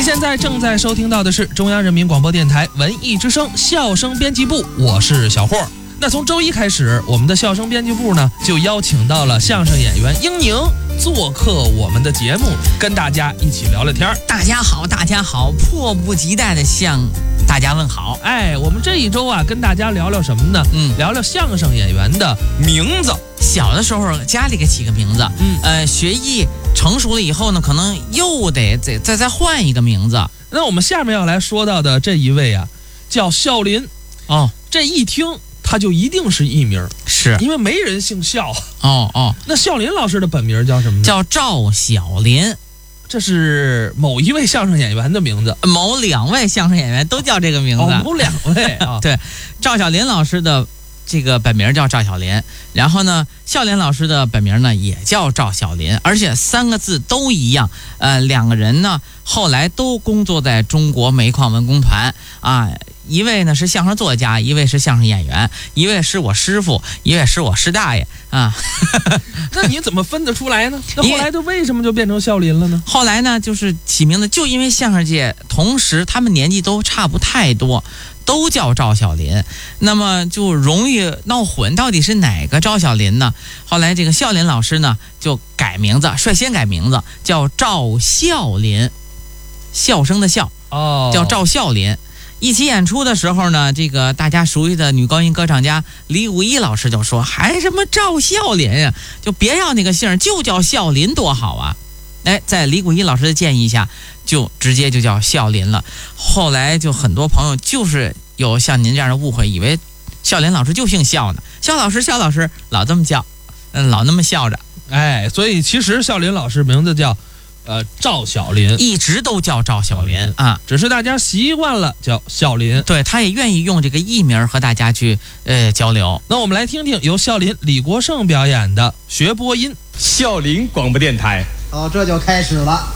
现在正在收听到的是中央人民广播电台文艺之声笑声编辑部，我是小霍。那从周一开始，我们的笑声编辑部呢就邀请到了相声演员英宁做客我们的节目，跟大家一起聊聊天。 大家好，大家好，迫不及待的向大家问好。 我们这一周啊，跟大家聊聊什么呢？聊聊相声演员的名字。 小的时候家里给起个名字，学艺成熟了以后呢，可能又得再换一个名字。 那我们下面要来说到的这一位啊，叫孝林。这一听他就一定是艺名， 是因为没人姓孝。那孝林老师的本名叫什么呢？ 叫赵小林。 这是某一位相声演员的名字， 某两位相声演员都叫这个名字。 某两位啊。 对，赵小林老师的这个本名叫赵小林，然后呢，孝林老师的本名呢也叫赵小林，而且三个字都一样。两个人呢后来都工作在中国煤矿文工团啊。一位呢是相声作家，一位是相声演员，一位是我师傅，一位是我师大爷啊。 那你怎么分得出来呢？那后来就为什么就变成孝林了呢？ 后来呢，就是起名字，就因为相声界同时他们年纪都差不太多，都叫赵小林，那么就容易闹混，到底是哪个赵小林呢？后来这个孝林老师呢就改名字，率先改名字叫赵孝林，笑声的笑，叫赵孝林。一起演出的时候呢，这个大家熟悉的女高音歌唱家李谷一老师就说，还什么赵孝林呀，就别要那个姓，就叫孝林多好啊。在李谷一老师的建议下，就直接就叫孝林了。后来就很多朋友就是有像您这样的误会，以为孝林老师就姓孝呢，孝老师老这么叫，老那么笑着。 所以其实孝林老师名字叫赵小林， 一直都叫赵小林啊， 只是大家习惯了叫孝林。 对，他也愿意用这个艺名和大家去交流。 那我们来听听由孝林李国盛表演的学播音。 孝林广播电台。 这就开始了。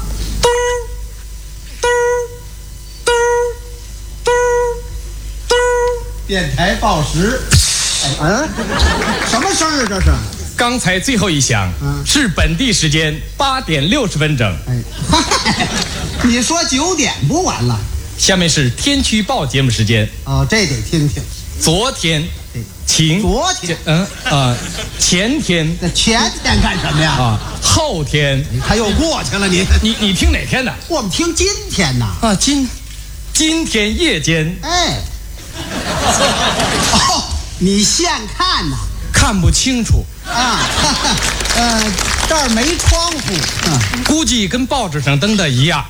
电台报时。什么声儿这是？ 刚才最后一响，是本地时间8点60分整。 你说9点不完了？ 下面是天气预报节目时间。 这得听听。 昨天晴。 昨天前天。 那前天干什么呀？ 后天。 他又过去了， 你听哪天的？ 我们听今天呐。 今天夜间。 你现看呐？ 看不清楚。 这儿没窗户， 估计跟报纸上登的一样。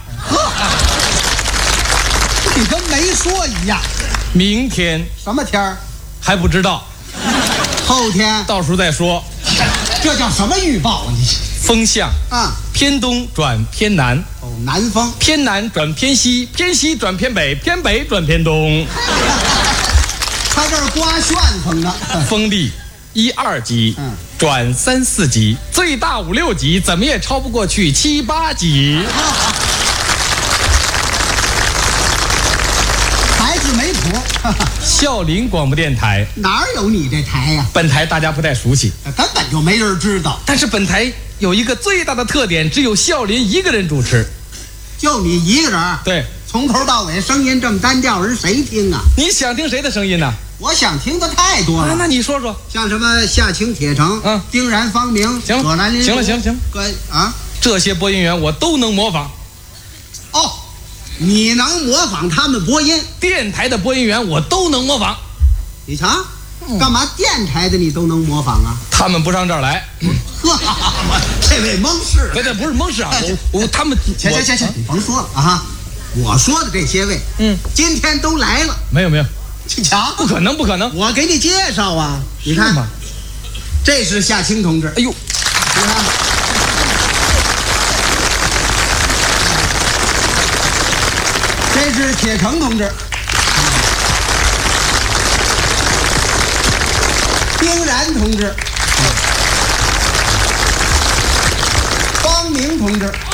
你跟没说一样。 明天什么天儿？ 还不知道。 后天到时候再说。 这叫什么预报啊？你风向偏东转偏南。 南风。 偏南转偏西，偏西转偏北，偏北转偏东。 他这儿刮旋风呢。 风力1、2级，转3、4级，最大5、6级，怎么也超不过去7、8级。 还是没谱。 孝林广播电台。 哪儿有你这台呀？ 本台大家不太熟悉， 根本就没人知道。 但是本台有一个最大的特点，只有孝林一个人主持。 就你一个人？ 对， 从头到尾声音这么单调，人谁听啊？ 你想听谁的声音呢？ 我想听的太多了。 那你说说， 像什么夏青铁城，丁然方明， 行葛兰林， 行了，这些播音员我都能模仿。 你能模仿他们播音？ 电台的播音员我都能模仿。 你瞧，干嘛电台的你都能模仿啊？ 他们不上这儿来。 这位蒙氏， 这不是蒙氏啊，他们行，你甭说了啊！我说的这些位，今天都来了。 没有。 去瞧， 不可能！ 我给你介绍啊！你看，这是夏青同志。 哎呦， 你看，这是铁城同志，丁然同志，方明同志。